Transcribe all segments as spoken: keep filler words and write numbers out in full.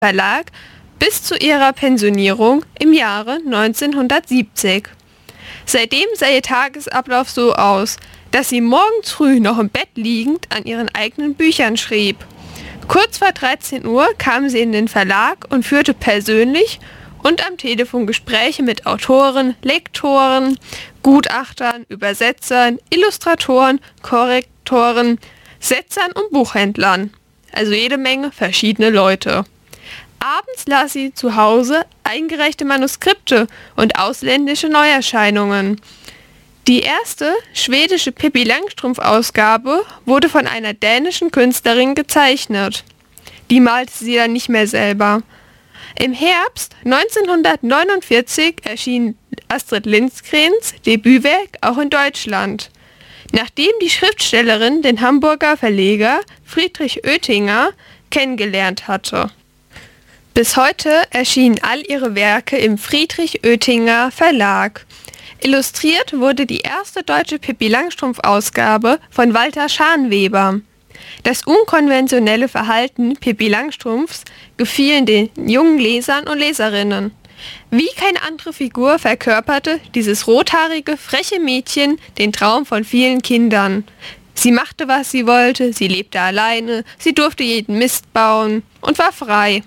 Verlag bis zu ihrer Pensionierung im Jahre neunzehnhundertsiebzig. Seitdem sah ihr Tagesablauf so aus, dass sie morgens früh noch im Bett liegend an ihren eigenen Büchern schrieb. Kurz vor dreizehn Uhr kam sie in den Verlag und führte persönlich und am Telefon Gespräche mit Autoren, Lektoren, Gutachtern, Übersetzern, Illustratoren, Korrektoren, Setzern und Buchhändlern. Also jede Menge verschiedene Leute. Abends las sie zu Hause eingereichte Manuskripte und ausländische Neuerscheinungen. Die erste schwedische Pippi Langstrumpf-Ausgabe wurde von einer dänischen Künstlerin gezeichnet. Die malte sie dann nicht mehr selber. Im Herbst neunzehnhundertneunundvierzig erschien Astrid Lindgrens Debütwerk auch in Deutschland. Nachdem die Schriftstellerin den Hamburger Verleger Friedrich Oetinger kennengelernt hatte. Bis heute erschienen all ihre Werke im Friedrich Oetinger Verlag. Illustriert wurde die erste deutsche Pippi Langstrumpf-Ausgabe von Walter Scharnweber. Das unkonventionelle Verhalten Pippi Langstrumpfs gefiel den jungen Lesern und Leserinnen. Wie keine andere Figur verkörperte dieses rothaarige, freche Mädchen den Traum von vielen Kindern. Sie machte, was sie wollte, sie lebte alleine, sie durfte jeden Mist bauen und war frei.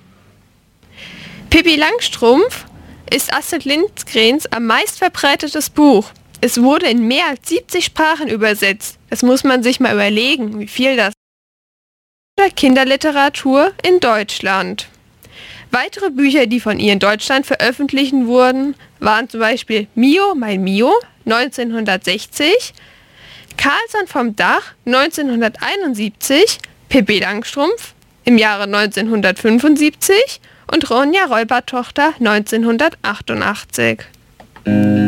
Pippi Langstrumpf ist Astrid Lindgrens am meistverbreitetes Buch. Es wurde in mehr als siebzig Sprachen übersetzt. Das muss man sich mal überlegen, wie viel das ist. Kinderliteratur in Deutschland. Weitere Bücher, die von ihr in Deutschland veröffentlicht wurden, waren zum Beispiel Mio, mein Mio, neunzehnhundertsechzig, Karlsson vom Dach, neunzehnhunderteinundsiebzig, Pippi Langstrumpf im Jahre neunzehnhundertfünfundsiebzig und Ronja Räubertochter neunzehnhundertachtundachtzig.